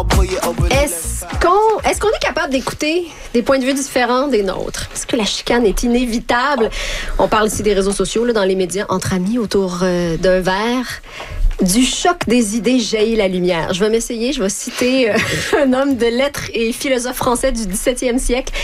Est-ce qu'on est capable d'écouter des points de vue différents des nôtres? Est-ce que la chicane est inévitable? On parle ici des réseaux sociaux, là, dans les médias, entre amis autour d'un verre. Du choc des idées jaillit la lumière. Je vais m'essayer, je vais citer un homme de lettres et philosophe français du 17e siècle.